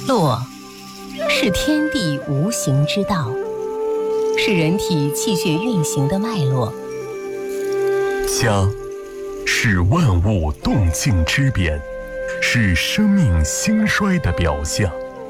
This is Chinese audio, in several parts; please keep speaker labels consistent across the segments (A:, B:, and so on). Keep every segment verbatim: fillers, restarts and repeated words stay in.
A: 络是天地无形之道，是人体气血运行的脉络。
B: 家是万物动静之变，是生命兴衰的表象。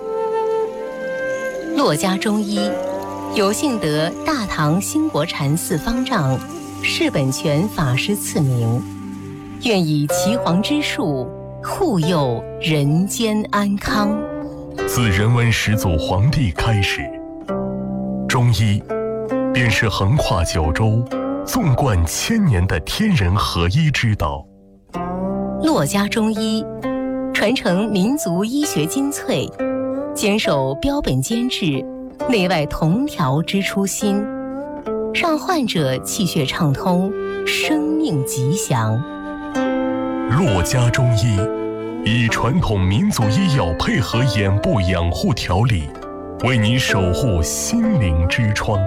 A: 络家中医有幸得大唐兴国禅寺方丈释本泉法师赐名，愿以岐黄之术护佑人间安康。
B: 自人文始祖黄帝开始，中医便是横跨九州、纵贯千年的天人合一之道。
A: 络家中医传承民族医学精粹，坚守标本兼治、内外同调之初心，让患者气血畅通，生命吉祥。
B: 络家中医以传统民族医药配合眼部养护调理，为你守护心灵之窗。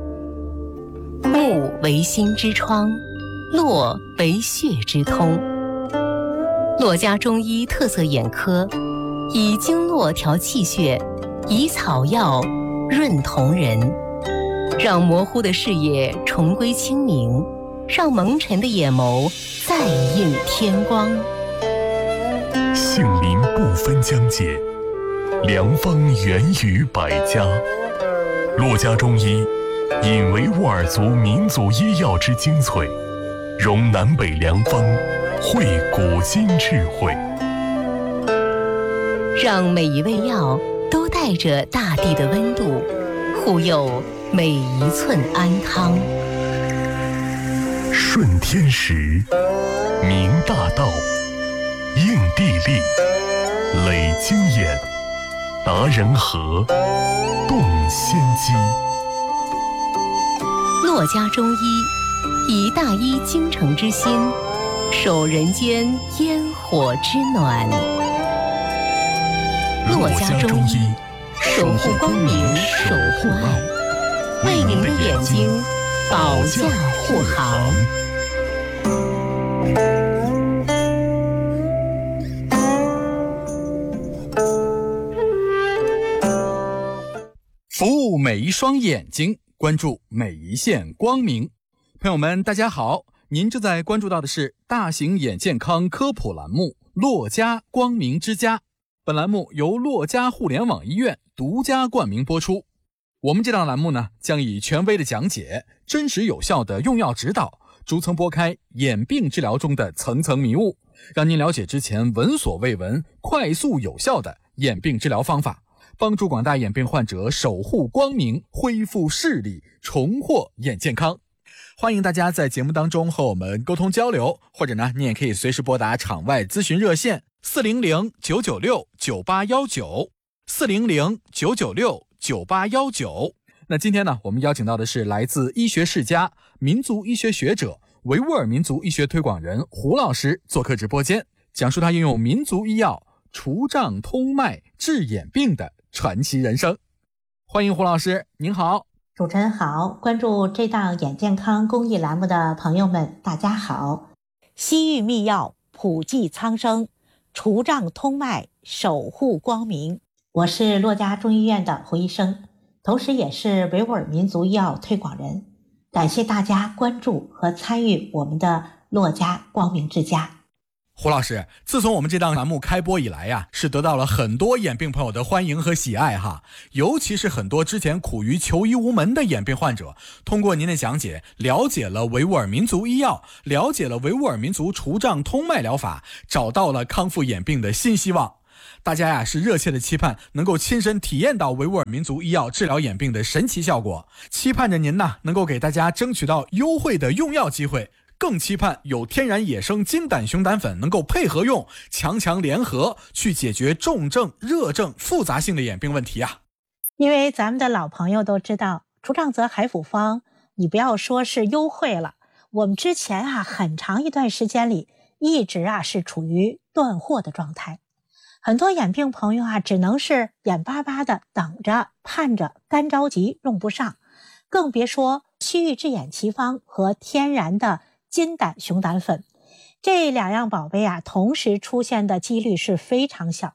A: 目为心之窗，络为血之通。络家中医特色眼科，以经络调气血，以草药润瞳仁，让模糊的视野重归清明，让蒙尘的眼眸再映天光。
B: 杏林不分疆界，良方源于百家。络家中医引维吾尔族民族医药之精粹，融南北良方，汇古今智慧，
A: 让每一味药都带着大地的温度，护佑每一寸安康。
B: 顺天时，明大道，应地利，累经验，达人和，动先机。
A: 络家中医以大医精诚之心，守人间烟火之暖。络家中医守护光明，守护爱，为您的眼睛保驾护航。
C: 服务每一双眼睛，关注每一线光明。朋友们大家好，您正在关注到的是大型眼健康科普栏目络家光明之家。本栏目由络家互联网医院独家冠名播出。我们这档栏目呢，将以权威的讲解、真实有效的用药指导，逐层拨开眼病治疗中的层层迷雾，让您了解之前闻所未闻、快速有效的眼病治疗方法，帮助广大眼病患者守护光明，恢复视力，重获眼健康。欢迎大家在节目当中和我们沟通交流，或者呢，你也可以随时拨打场外咨询热线四零零九九六九八一九 四零零九九六九八一九。那今天呢，我们邀请到的是来自医学世家、民族医学学者、维吾尔民族医学推广人胡老师做客直播间，讲述他运用民族医药除障通脉治眼病的传奇人生。欢迎胡老师，您好。
D: 主持人好，关注这档眼健康公益栏目的朋友们大家好。西域秘药普济苍生，除障通脉守护光明。我是络家中医院的胡医生，同时也是维吾尔民族医药推广人。感谢大家关注和参与我们的络家光明之家。
C: 胡老师，自从我们这档栏目开播以来呀，是得到了很多眼病朋友的欢迎和喜爱哈。尤其是很多之前苦于求医无门的眼病患者，通过您的讲解，了解了维吾尔民族医药，了解了维吾尔民族除障通脉疗法，找到了康复眼病的新希望。大家呀是热切的期盼能够亲身体验到维吾尔民族医药治疗眼病的神奇效果，期盼着您呢能够给大家争取到优惠的用药机会。更期盼有天然野生金胆熊胆粉能够配合用，强强联合去解决重症、热症复杂性的眼病问题啊！
D: 因为咱们的老朋友都知道，除障泽海府方，你不要说是优惠了，我们之前啊很长一段时间里一直啊是处于断货的状态，很多眼病朋友啊只能是眼巴巴的等着盼着，干着急用不上，更别说西域治眼奇方和天然的金胆熊胆粉，这两样宝贝啊同时出现的几率是非常小的。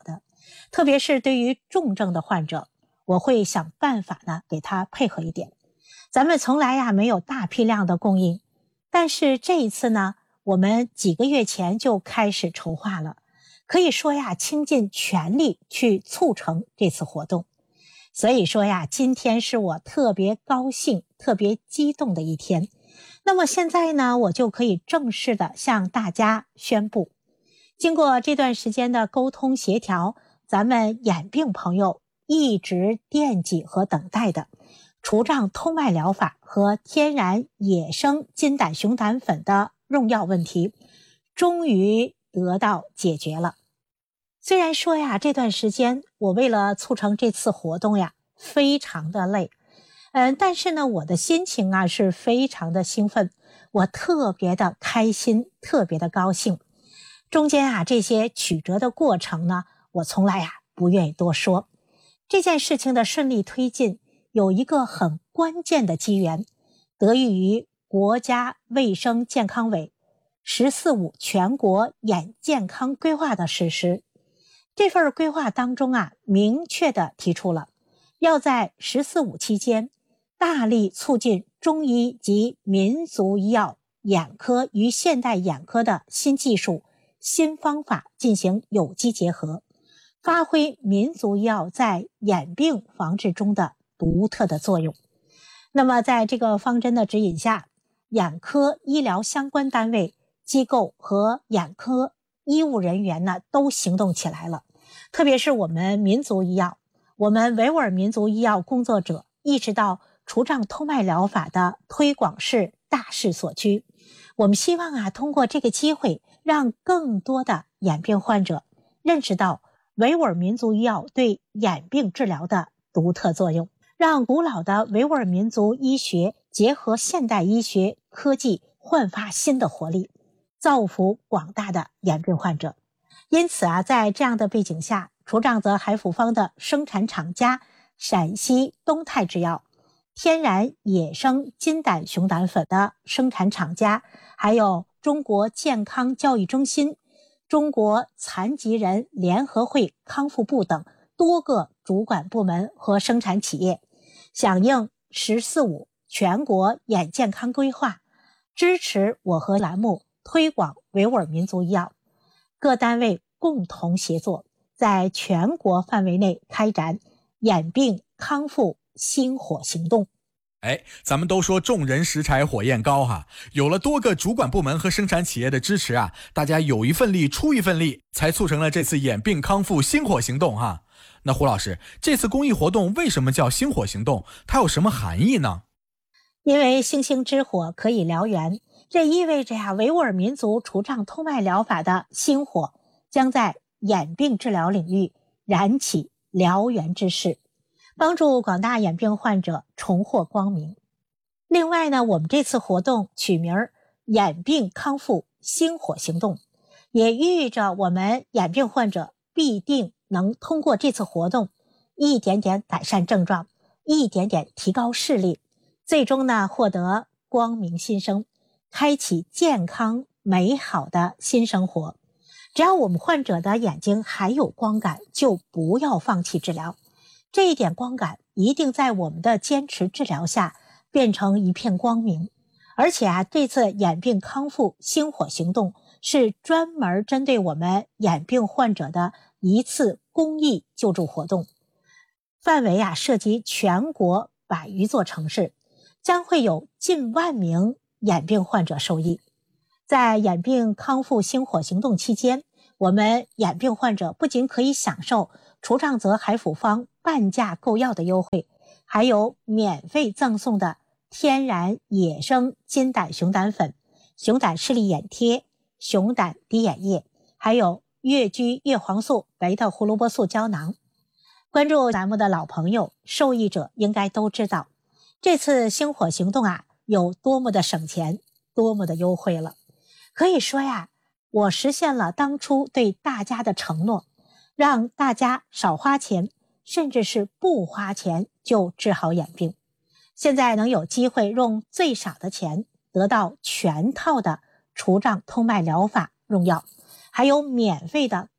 D: 特别是对于重症的患者，我会想办法呢给他配合一点。咱们从来呀没有大批量的供应，但是这一次呢，我们几个月前就开始筹划了，可以说呀倾尽全力去促成这次活动。所以说呀，今天是我特别高兴、特别激动的一天。那么现在呢，我就可以正式的向大家宣布，经过这段时间的沟通协调，咱们眼病朋友一直惦记和等待的除障通脉疗法和天然野生金胆熊胆粉的用药问题，终于得到解决了。虽然说呀，这段时间我为了促成这次活动呀，非常的累，嗯，但是呢，我的心情啊是非常的兴奋，我特别的开心，特别的高兴。中间啊，这些曲折的过程呢，我从来呀不愿意多说。这件事情的顺利推进，有一个很关键的机缘，得益于国家卫生健康委“十四五”全国眼健康规划的实施。这份规划当中啊，明确地提出了要在“十四五”期间大力促进中医及民族医药眼科与现代眼科的新技术、新方法进行有机结合，发挥民族医药在眼病防治中的独特的作用。那么在这个方针的指引下，眼科医疗相关单位、机构和眼科医务人员呢都行动起来了。特别是我们民族医药，我们维吾尔民族医药工作者意识到除障通脉疗法的推广是大势所趋。我们希望啊，通过这个机会，让更多的眼病患者认识到维吾尔民族医药对眼病治疗的独特作用，让古老的维吾尔民族医学结合现代医学科技，焕发新的活力，造福广大的眼病患者。因此啊，在这样的背景下，除障泽海辅方的生产厂家陕西东泰制药、天然野生金胆熊胆粉的生产厂家，还有中国健康教育中心、中国残疾人联合会康复部等多个主管部门和生产企业，响应“十四五”全国眼健康规划，支持我和栏目推广维吾尔民族医药。各单位共同协作，在全国范围内开展眼病康复星火行动。
C: 哎，咱们都说众人拾柴火焰高哈，有了多个主管部门和生产企业的支持啊，大家有一份力出一份力，才促成了这次眼病康复星火行动哈。那胡老师，这次公益活动为什么叫星火行动？它有什么含义呢？
D: 因为星星之火可以燎原，这意味着呀，维吾尔民族除障通脉疗法的星火将在眼病治疗领域燃起燎原之势，帮助广大眼病患者重获光明。另外呢，我们这次活动取名眼病康复星火行动，也寓意着我们眼病患者必定能通过这次活动一点点改善症状，一点点提高视力，最终呢获得光明新生，开启健康美好的新生活。只要我们患者的眼睛还有光感，就不要放弃治疗。这一点光感一定在我们的坚持治疗下变成一片光明。而且啊，这次眼病康复星火行动是专门针对我们眼病患者的一次公益救助活动，范围啊涉及全国百余座城市，将会有近万名眼病患者受益。在眼病康复星火行动期间，我们眼病患者不仅可以享受除障泽海辅方半价购药的优惠，还有免费赠送的天然野生金胆熊胆粉、熊胆视力眼贴、熊胆滴眼液，还有越橘叶黄素、贝塔胡萝卜素胶囊。关注栏目的老朋友、受益者应该都知道，这次星火行动啊，有多么的省钱，多么的优惠了。可以说呀，我实现了当初对大家的承诺，让大家少花钱，甚至是不花钱就治好眼病。现在能有机会用最少的钱得到全套的除障通脉疗法用药，还有免费的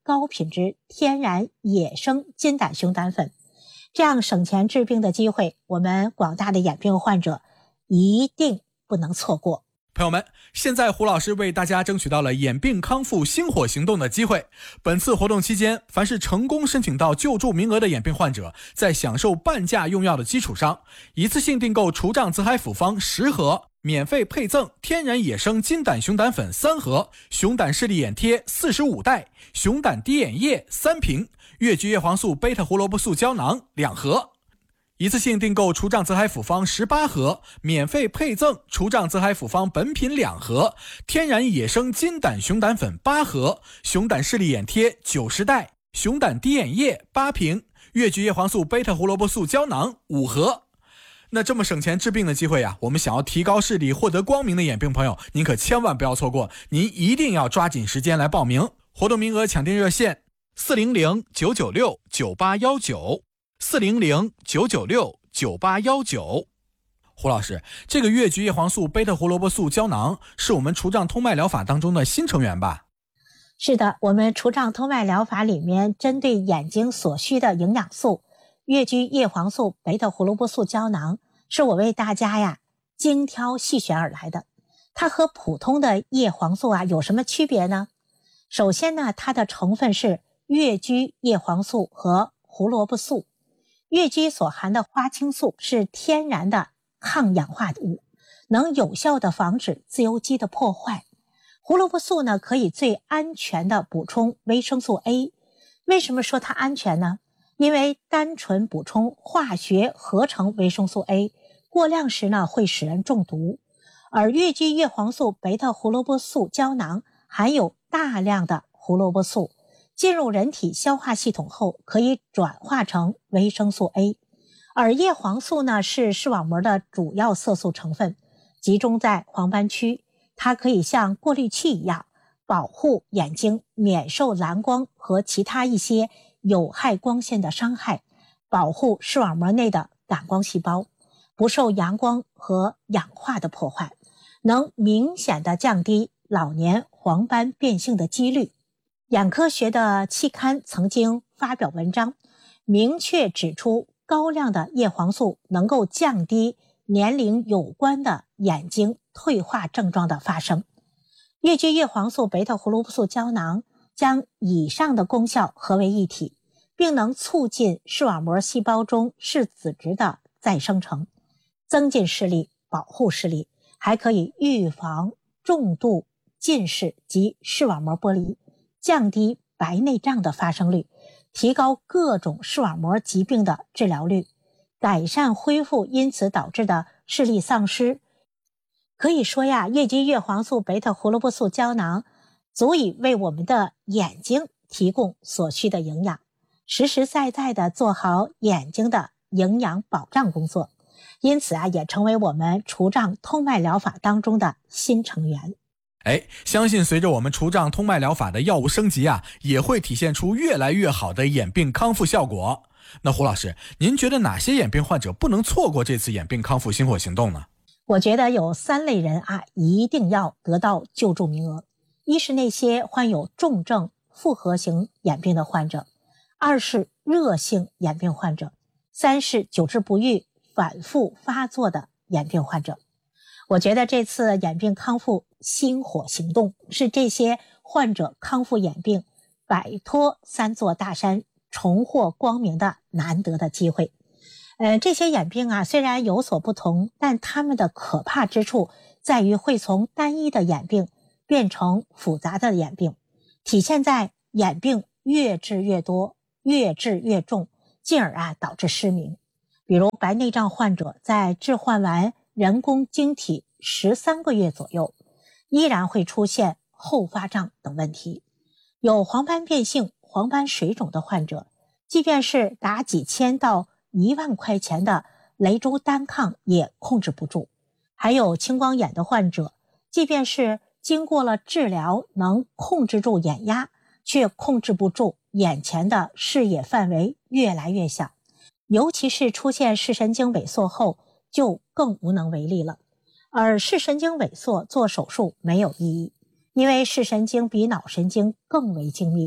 D: 高品质天然野生金胆熊胆粉。这样省钱治病的机会，我们广大的眼病患者一定不能错过。
C: 朋友们，现在胡老师为大家争取到了眼病康复星火行动的机会。本次活动期间，凡是成功申请到救助名额的眼病患者，在享受半价用药的基础上，一次性订购除障泽海复方十盒，免费配赠天然野生金胆熊胆粉三盒，熊胆视力眼贴四十五袋，熊胆滴眼液三瓶，越橘叶黄素贝塔胡萝卜素胶囊两盒。一次性订购除障泽海复方十八盒，免费配赠除障泽海复方本品两盒，天然野生金胆熊胆粉八盒，熊胆视力眼贴九十袋，熊胆滴眼液八瓶，越橘叶黄素贝塔胡萝卜素胶囊五盒。那这么省钱治病的机会呀、啊，我们想要提高视力、获得光明的眼病朋友，您可千万不要错过，您一定要抓紧时间来报名。活动名额抢订热线四零零九九六九八一九。四零零九九六九八一九。胡老师，这个越橘叶黄素贝塔胡萝卜素胶囊是我们除障通脉疗法当中的新成员吧？
D: 是的，我们除障通脉疗法里面针对眼睛所需的营养素，越橘叶黄素贝塔胡萝卜素胶囊是我为大家呀精挑细选而来的。它和普通的叶黄素啊有什么区别呢？首先呢，它的成分是越橘叶黄素和胡萝卜素。越橘所含的花青素是天然的抗氧化物，能有效的防止自由基的破坏。胡萝卜素呢，可以最安全的补充维生素 A。 为什么说它安全呢？因为单纯补充化学合成维生素 A 过量时呢会使人中毒，而越橘叶黄素贝塔胡萝卜素胶囊含有大量的胡萝卜素，进入人体消化系统后可以转化成维生素 A， 而叶黄素呢是视网膜的主要色素成分，集中在黄斑区，它可以像过滤器一样保护眼睛免受蓝光和其他一些有害光线的伤害，保护视网膜内的感光细胞不受阳光和氧化的破坏，能明显的降低老年黄斑变性的几率。眼科学的期刊曾经发表文章，明确指出高量的叶黄素能够降低年龄有关的眼睛退化症状的发生。越橘叶黄素贝塔胡萝卜素胶囊将以上的功效合为一体，并能促进视网膜细胞中视子质的再生成，增进视力，保护视力，还可以预防重度近视及视网膜剥离，降低白内障的发生率，提高各种视网膜疾病的治疗率，改善恢复因此导致的视力丧失。可以说呀，越橘叶黄素贝塔胡萝卜素胶囊足以为我们的眼睛提供所需的营养，实实在在地做好眼睛的营养保障工作，因此啊，也成为我们除障通脉疗法当中的新成员。
C: 哎，相信随着我们除障通脉疗法的药物升级啊，也会体现出越来越好的眼病康复效果。那胡老师，您觉得哪些眼病患者不能错过这次眼病康复星火行动呢？
D: 我觉得有三类人啊，一定要得到救助名额。一是那些患有重症复合型眼病的患者，二是热性眼病患者，三是久治不愈反复发作的眼病患者。我觉得这次眼病康复星火行动是这些患者康复眼病、摆脱三座大山、重获光明的难得的机会。呃，这些眼病啊，虽然有所不同，但它们的可怕之处在于会从单一的眼病变成复杂的眼病，体现在眼病越治越多、越治越重，进而啊导致失明。比如白内障患者在置换完人工晶体十三个月左右，依然会出现后发胀等问题。有黄斑变性、黄斑水肿的患者，即便是打几千到一万块钱的雷珠单抗也控制不住。还有青光眼的患者，即便是经过了治疗能控制住眼压，却控制不住眼前的视野范围越来越小，尤其是出现视神经萎缩后就更无能为力了。而视神经萎缩做手术没有意义，因为视神经比脑神经更为精密，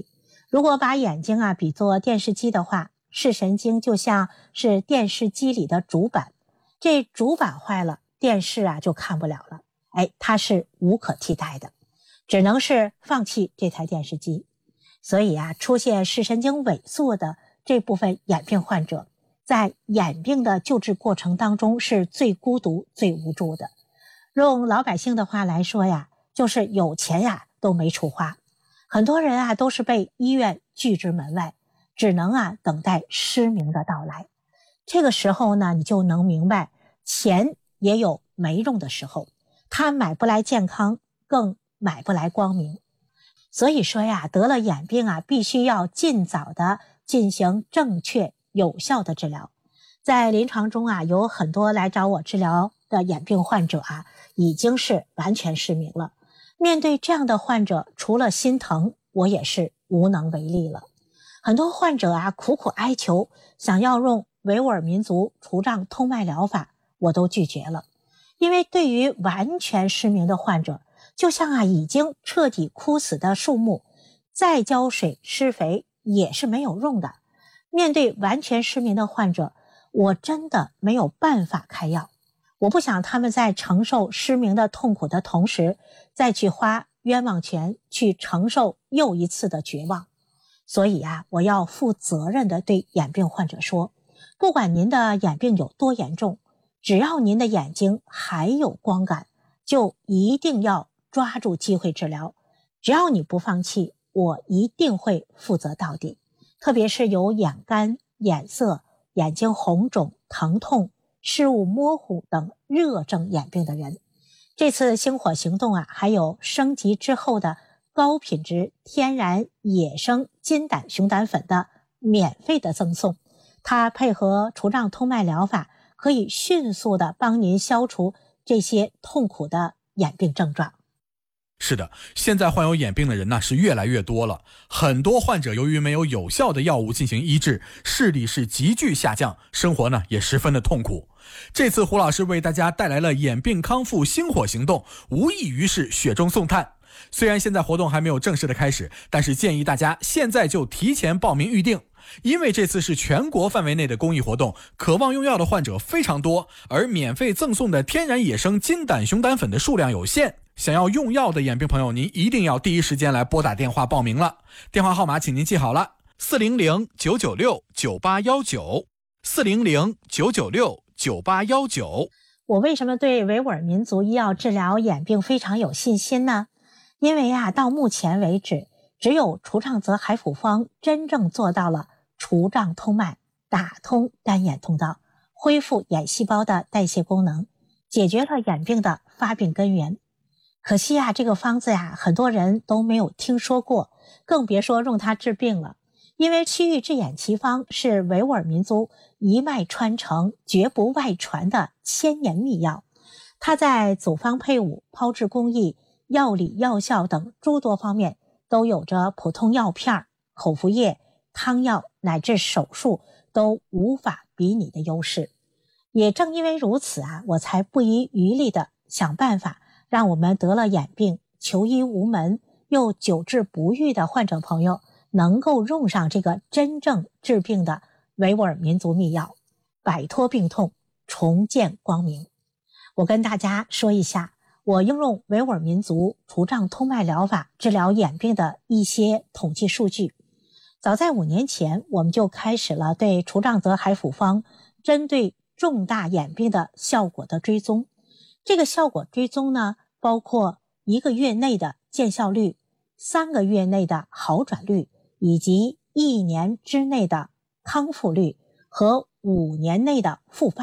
D: 如果把眼睛啊比作电视机的话，视神经就像是电视机里的主板，这主板坏了，电视啊就看不了了。哎，它是无可替代的，只能是放弃这台电视机。所以啊，出现视神经萎缩的这部分眼病患者，在眼病的救治过程当中是最孤独、最无助的。用老百姓的话来说呀，就是有钱呀都没处花。很多人啊都是被医院拒之门外，只能啊等待失明的到来。这个时候呢，你就能明白，钱也有没用的时候，它买不来健康，更买不来光明。所以说呀，得了眼病啊，必须要尽早的进行正确有效的治疗。在临床中啊，有很多来找我治疗的眼病患者啊，已经是完全失明了。面对这样的患者，除了心疼，我也是无能为力了。很多患者啊，苦苦哀求，想要用维吾尔民族除障通脉疗法，我都拒绝了。因为对于完全失明的患者，就像啊已经彻底枯死的树木，再浇水施肥也是没有用的。面对完全失明的患者，我真的没有办法开药。我不想他们在承受失明的痛苦的同时，再去花冤枉钱去承受又一次的绝望。所以啊，我要负责任地对眼病患者说，不管您的眼病有多严重，只要您的眼睛还有光感，就一定要抓住机会治疗。只要你不放弃，我一定会负责到底。特别是有眼干、眼涩、眼睛红肿、疼痛、视物模糊等热症眼病的人。这次星火行动啊，还有升级之后的高品质天然野生金胆熊胆粉的免费的赠送。它配合除障通脉疗法，可以迅速的帮您消除这些痛苦的眼病症状。
C: 是的，现在患有眼病的人呢是越来越多了，很多患者由于没有有效的药物进行医治，视力是急剧下降，生活呢也十分的痛苦。这次胡老师为大家带来了眼病康复星火行动，无异于是雪中送炭。虽然现在活动还没有正式的开始，但是建议大家现在就提前报名预定，因为这次是全国范围内的公益活动，渴望用药的患者非常多，而免费赠送的天然野生金胆熊胆粉的数量有限。想要用药的眼病朋友，您一定要第一时间来拨打电话报名了。电话号码请您记好了，四零零九九六九八一九，四零零九九六九八一九。
D: 我为什么对维吾尔民族医药治疗眼病非常有信心呢？因为啊，到目前为止，只有除障泽海辅方真正做到了除障通脉，打通干眼通道，恢复眼细胞的代谢功能，解决了眼病的发病根源。可惜啊，这个方子呀，很多人都没有听说过，更别说用它治病了。因为区域治眼奇方是维吾尔民族一脉传承、绝不外传的千年秘药，它在组方配伍、炮制工艺、药理药效等诸多方面都有着普通药片、口服液、汤药乃至手术都无法比拟的优势。也正因为如此啊，我才不遗余力地想办法，让我们得了眼病、求医无门又久治不愈的患者朋友能够用上这个真正治病的维吾尔民族秘药，摆脱病痛，重见光明。我跟大家说一下我应用维吾尔民族除障通脉疗法治疗眼病的一些统计数据。早在五年前，我们就开始了对除障泽海辅方针对重大眼病的效果的追踪。这个效果追踪呢，包括一个月内的见效率、三个月内的好转率，以及一年之内的康复率和五年内的复发